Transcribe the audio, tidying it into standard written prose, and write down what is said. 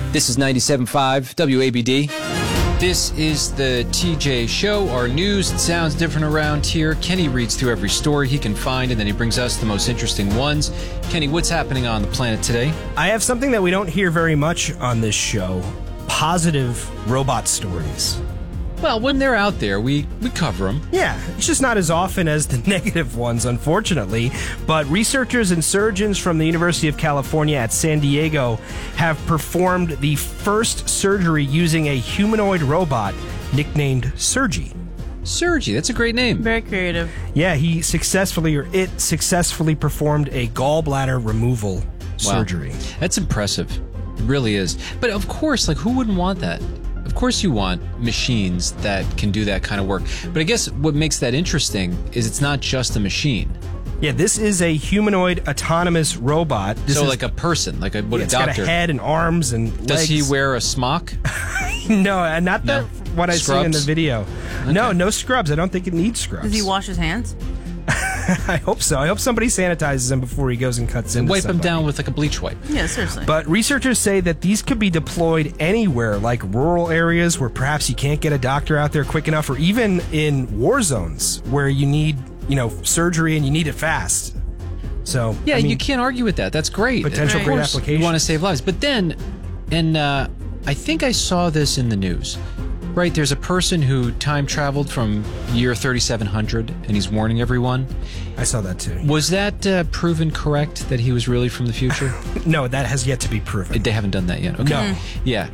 This is 97.5 WABD. This is the TJ Show. Our news, it sounds different around here. Kenny reads through every story he can find, and then he brings us the most interesting ones. Kenny, what's happening on the planet today? I have something that we don't hear very much on this show. Positive robot stories. Well, when they're out there, we cover them. Yeah, it's just not as often as the negative ones, unfortunately. But researchers and surgeons from the University of California at San Diego have performed the first surgery using a humanoid robot nicknamed Sergi. Sergi, that's a great name. Very creative. Yeah, it successfully performed a gallbladder removal surgery. That's impressive. It really is. But of course, who wouldn't want that? Of course you want machines that can do that kind of work. But I guess what makes that interesting is it's not just a machine. Yeah, this is a humanoid autonomous robot. Like a person, a doctor. It's got a head and arms and legs. Does he wear a smock? No, not No. what I see in the video. Okay. No scrubs. I don't think it needs scrubs. Does he wash his hands? I hope so. I hope somebody sanitizes him before he goes and cuts into Wipe somebody. him down with a bleach wipe. Yeah, seriously. But researchers say that these could be deployed anywhere, like rural areas where perhaps you can't get a doctor out there quick enough, or even in war zones where you need, surgery and you need it fast. So yeah, you can't argue with that. That's great. Potential great application. You want to save lives. But then, and I think I saw this in the news. Right, there's a person who time traveled from year 3700, and he's warning everyone. I saw that too. Was that proven correct, that he was really from the future? No, that has yet to be proven. They haven't done that yet. Okay. No. Yeah.